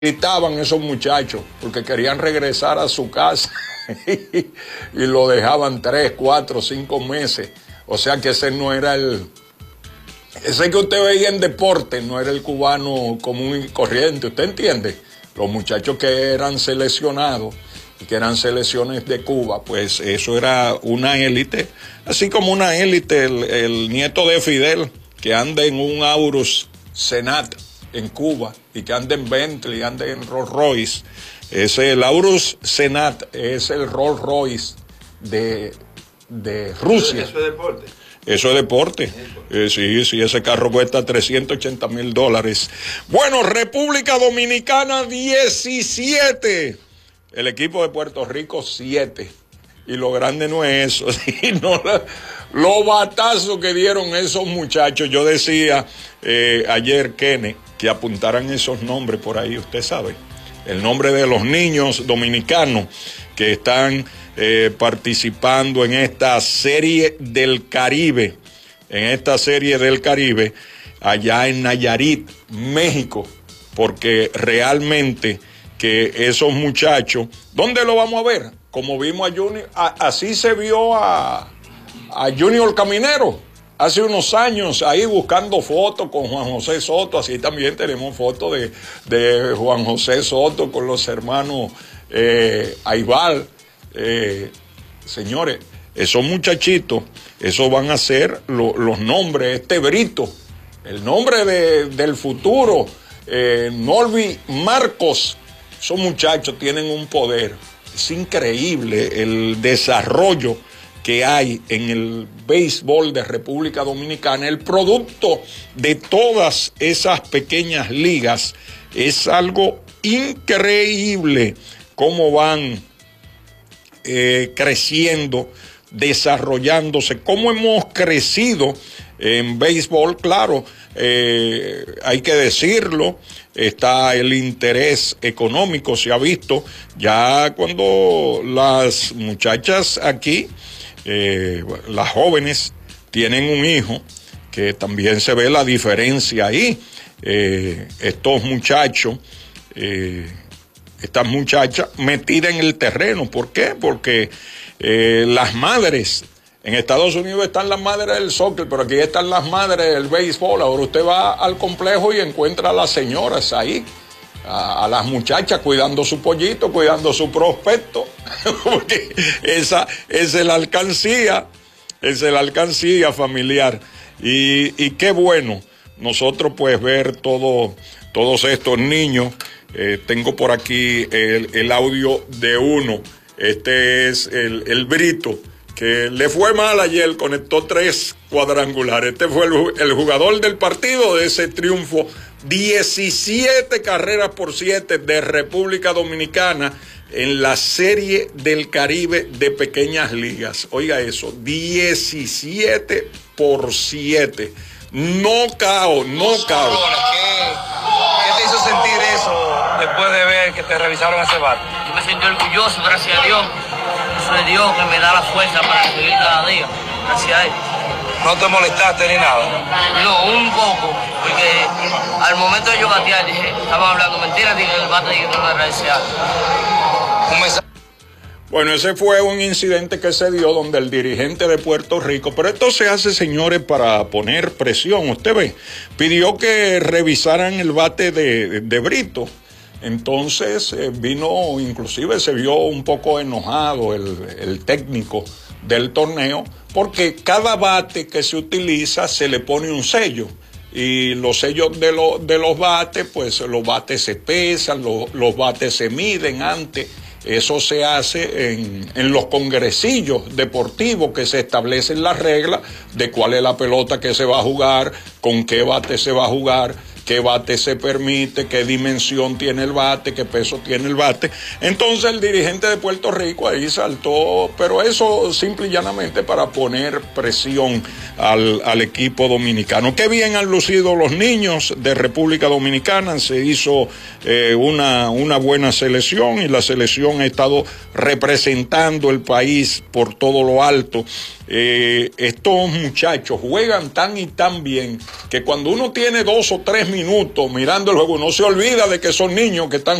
gritaban esos muchachos porque querían regresar a su casa y lo dejaban 3, 4, 5 meses. O sea que ese no era ese que usted veía en deporte, no era el cubano común y corriente, ¿usted entiende? Los muchachos que eran seleccionados y que eran selecciones de Cuba, pues eso era una élite, así como una élite, el nieto de Fidel, que anda en un Aurus Senat en Cuba y que anda en Bentley, anda en Rolls Royce. El Aurus Senat es el Rolls Royce de Rusia. ¿Eso es deporte? Eso es deporte. Sí, ese carro cuesta $380,000. Bueno, República Dominicana 17. El equipo de Puerto Rico 7. Y lo grande no es eso, sino los batazos que dieron esos muchachos. Yo decía ayer, Kenneth, que apuntaran esos nombres por ahí, usted sabe. El nombre de los niños dominicanos que están participando en esta serie del Caribe, allá en Nayarit, México, porque realmente que esos muchachos, ¿dónde lo vamos a ver? Como vimos a Junior, así se vio a Junior Caminero hace unos años ahí buscando fotos con Juan José Soto. Así también tenemos fotos de Juan José Soto con los hermanos Aibal. Señores, esos muchachitos, esos van a ser los nombres, Brito, el nombre del futuro, Norby Marcos. Esos muchachos tienen un poder. Es increíble el desarrollo que hay en el béisbol de República Dominicana. El producto de todas esas pequeñas ligas es algo increíble cómo van creciendo, desarrollándose, cómo hemos crecido en béisbol. Claro, hay que decirlo, está el interés económico, se ha visto ya cuando las muchachas aquí, las jóvenes, tienen un hijo, que también se ve la diferencia ahí. Estos muchachos, estas muchachas metidas en el terreno. ¿Por qué? Porque las madres, en Estados Unidos están las madres del soccer, pero aquí están las madres del béisbol. Ahora usted va al complejo y encuentra a las señoras ahí, a las muchachas cuidando su pollito, cuidando su prospecto, porque esa es la alcancía, familiar. Y qué bueno nosotros pues ver todos estos niños. Tengo por aquí el audio de uno. Este es el Brito, que le fue mal ayer, conectó 3 cuadrangulares. Este fue el jugador del partido de ese triunfo. 17 carreras por 7 de República Dominicana en la Serie del Caribe de pequeñas ligas. Oiga eso, 17 por 7. Knockout. ¿Qué te hizo sentir eso después de ver que te revisaron ese bate? Yo me siento orgulloso, gracias a Dios. Eso es Dios que me da la fuerza para seguir cada día. Gracias a Él. ¿No te molestaste ni nada? No, un poco, porque al momento de yo batear dije, estaba hablando mentira, dije el bate y no le agradece algo. Bueno, ese fue un incidente que se dio donde el dirigente de Puerto Rico, pero esto se hace, señores, para poner presión. Usted ve, pidió que revisaran el bate de Brito. Entonces vino, inclusive se vio un poco enojado el técnico del torneo, porque cada bate que se utiliza se le pone un sello. Y los sellos de los bates, pues los bates se pesan, los bates se miden antes. Eso se hace en los congresillos deportivos, que se establecen las reglas de cuál es la pelota que se va a jugar, con qué bate se va a jugar, qué bate se permite, qué dimensión tiene el bate, qué peso tiene el bate. Entonces el dirigente de Puerto Rico ahí saltó, pero eso simple y llanamente para poner presión al equipo dominicano. Qué bien han lucido los niños de República Dominicana. Se hizo una buena selección, y la selección ha estado representando el país por todo lo alto. Estos muchachos juegan tan y tan bien que cuando uno tiene 2 o 3 minutos mirando el juego, no se olvida de que son niños que están